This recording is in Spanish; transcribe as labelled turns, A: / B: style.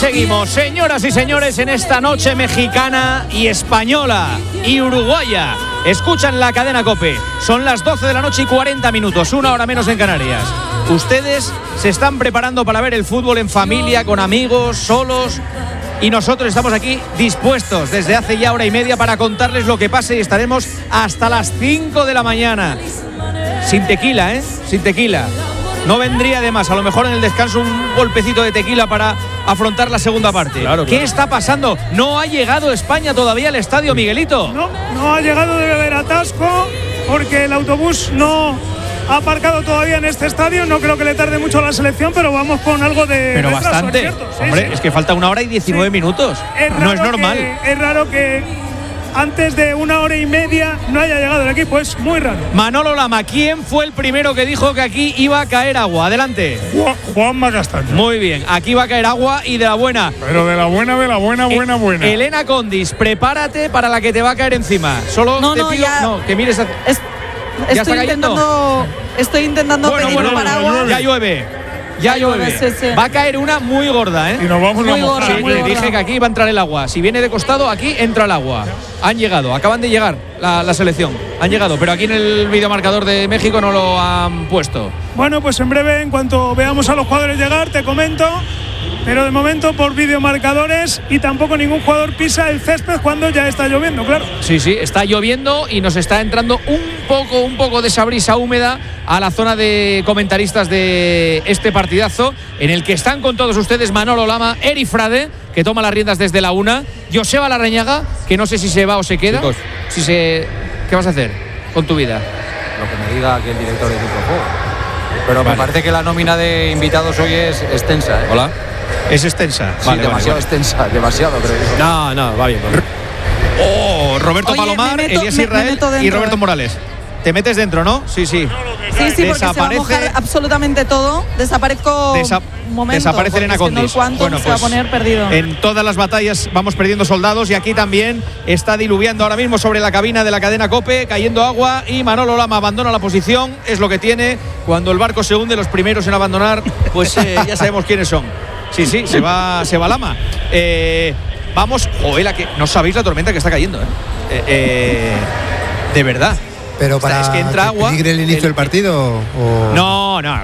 A: seguimos, señoras y señores, en esta noche mexicana y española y uruguaya. Escuchan la cadena COPE. Son las 12 de la noche y 40 minutos, una hora menos en Canarias. Ustedes se están preparando para ver el fútbol en familia, con amigos, solos. Y nosotros estamos aquí dispuestos desde hace ya hora y media para contarles lo que pase y estaremos hasta las 5 de la mañana. Sin tequila, sin tequila. No vendría de más, a lo mejor en el descanso un golpecito de tequila para afrontar la segunda parte. Claro. ¿Qué está pasando? No ha llegado España todavía al estadio, Miguelito.
B: No ha llegado, debe haber atasco porque el autobús no ha aparcado todavía en este estadio. No creo que le tarde mucho a la selección, pero vamos con algo de
A: pero
B: retraso,
A: bastante.
B: ¿cierto? Sí,
A: hombre,
B: sí.
A: Es que falta 1 hora y 19 minutos. No es normal.
B: Es raro que antes de 1 hora y media no haya llegado el equipo, es muy raro.
A: Manolo Lama, ¿quién fue el primero que dijo que aquí iba a caer agua? Adelante.
C: Juanma Castaño.
A: Muy bien, aquí va a caer agua y de la buena.
C: Pero de la buena, buena.
A: Elena Condis, prepárate para la que te va a caer encima. Solo te pido que mires a...
D: Estoy intentando pedir un paraguas.
A: Ya llueve.
D: Sí.
A: Va a caer una muy gorda,
C: Y nos vamos a mojar.
A: Sí, le dije que aquí va a entrar el agua. Si viene de costado, aquí entra el agua. Han llegado, acaban de llegar la selección. Han llegado, pero aquí en el videomarcador de México no lo han puesto.
B: Bueno, pues en breve, en cuanto veamos a los jugadores llegar, te comento. Pero de momento por videomarcadores y tampoco ningún jugador pisa el césped cuando ya está lloviendo, claro.
A: Sí, está lloviendo y nos está entrando un poco de esa brisa húmeda a la zona de comentaristas de este partidazo, en el que están con todos ustedes Manolo Lama, Eri Frade, que toma las riendas desde la 1, Joseba Larrañaga, que no sé si se va o se queda.
E: Chicos.
A: ¿Qué vas a hacer con tu vida?
E: Lo que me diga aquí el director de Tiempo de Juego. Pero me parece que la nómina de invitados hoy es extensa.
A: Hola. Es extensa.
E: Sí, demasiado extensa, demasiado, creo.
A: No, va bien. Roberto Palomar, Elías Israel y Roberto Morales. Te metes dentro, ¿no? Sí.
D: Sí, porque se va a mojar absolutamente todo. Desaparezco un momento.
A: Desaparece Elena Condis.
D: Se va a poner perdido.
A: En todas las batallas vamos perdiendo soldados y aquí también está diluviando ahora mismo sobre la cabina de la cadena COPE, cayendo agua y Manolo Lama abandona la posición. Es lo que tiene. Cuando el barco se hunde, los primeros en abandonar, pues ya sabemos quiénes son. Sí, se va Lama. Vamos, no sabéis la tormenta que está cayendo, de verdad.
F: Pero para
A: es que entra agua.
F: ¿Peligre el inicio del partido? ¿O?
A: No,